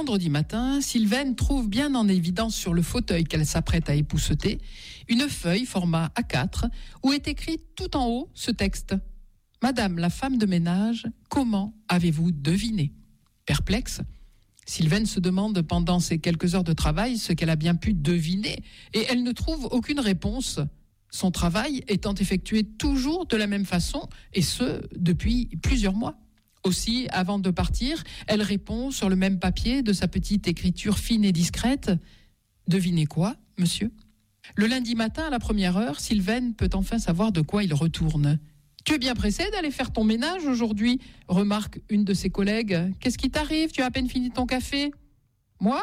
vendredi matin, Sylvaine trouve bien en évidence sur le fauteuil qu'elle s'apprête à épousseter une feuille format A4 où est écrit tout en haut ce texte. « Madame la femme de ménage, comment avez-vous deviné ?» Perplexe, Sylvaine se demande pendant ces quelques heures de travail ce qu'elle a bien pu deviner et elle ne trouve aucune réponse. Son travail étant effectué toujours de la même façon et ce, depuis plusieurs mois. Aussi, avant de partir, elle répond sur le même papier de sa petite écriture fine et discrète. « Devinez quoi, monsieur ?» Le lundi matin, à la première heure, Sylvaine peut enfin savoir de quoi il retourne. « Tu es bien pressé d'aller faire ton ménage aujourd'hui ?» remarque une de ses collègues. « Qu'est-ce qui t'arrive ? Tu as à peine fini ton café ?»« Moi ?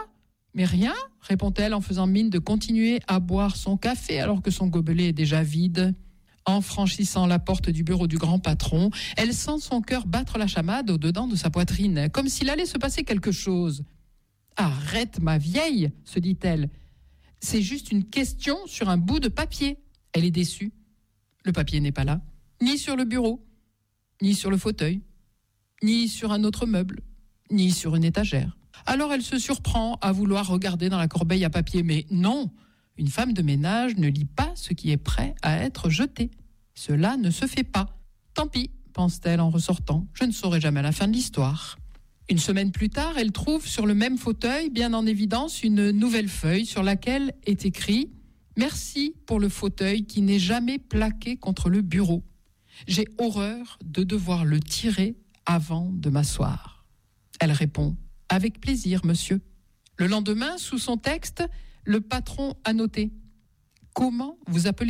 Mais rien ?» répond-elle en faisant mine de continuer à boire son café alors que son gobelet est déjà vide. En franchissant la porte du bureau du grand patron, elle sent son cœur battre la chamade au-dedans de sa poitrine, comme s'il allait se passer quelque chose. « Arrête, ma vieille !» se dit-elle. « C'est juste une question sur un bout de papier. » Elle est déçue. Le papier n'est pas là, ni sur le bureau, ni sur le fauteuil, ni sur un autre meuble, ni sur une étagère. Alors elle se surprend à vouloir regarder dans la corbeille à papier, mais non, une femme de ménage ne lit pas ce qui est prêt à être jeté. Cela ne se fait pas. Tant pis, pense-t-elle en ressortant, je ne saurai jamais la fin de l'histoire. Une semaine plus tard, elle trouve sur le même fauteuil, bien en évidence, une nouvelle feuille sur laquelle est écrit « Merci pour le fauteuil qui n'est jamais plaqué contre le bureau. J'ai horreur de devoir le tirer avant de m'asseoir. » Elle répond « Avec plaisir, monsieur. » Le lendemain, sous son texte, le patron a noté « Comment vous appelez-vous »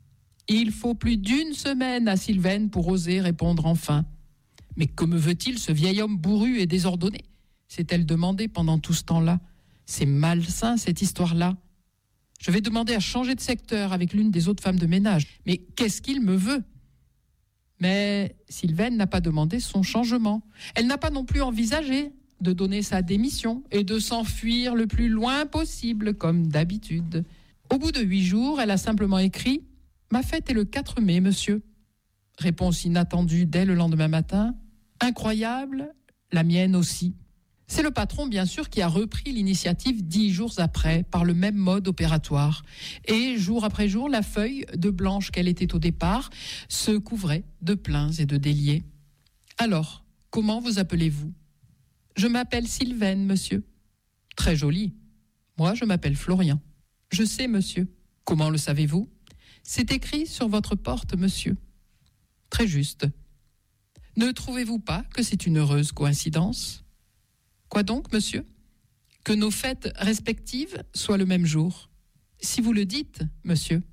Il faut plus d'une semaine à Sylvaine pour oser répondre enfin. « Mais que me veut-il ce vieil homme bourru et désordonné ?» s'est-elle demandé pendant tout ce temps-là. « C'est malsain cette histoire-là. Je vais demander à changer de secteur avec l'une des autres femmes de ménage. Mais qu'est-ce qu'il me veut ?» Mais Sylvaine n'a pas demandé son changement. Elle n'a pas non plus envisagé de donner sa démission et de s'enfuir le plus loin possible, comme d'habitude. Au bout de 8 jours, elle a simplement écrit « Ma fête est le 4 mai, monsieur. » Réponse inattendue dès le lendemain matin. Incroyable, la mienne aussi. C'est le patron, bien sûr, qui a repris l'initiative 10 jours après, par le même mode opératoire. Et jour après jour, la feuille de blanche qu'elle était au départ se couvrait de pleins et de déliés. Alors, comment vous appelez-vous ? Je m'appelle Sylvaine, monsieur. Très joli. Moi, je m'appelle Florian. Je sais, monsieur. Comment le savez-vous ? C'est écrit sur votre porte, monsieur. Très juste. Ne trouvez-vous pas que c'est une heureuse coïncidence ? Quoi donc, monsieur ? Que nos fêtes respectives soient le même jour. Si vous le dites, monsieur.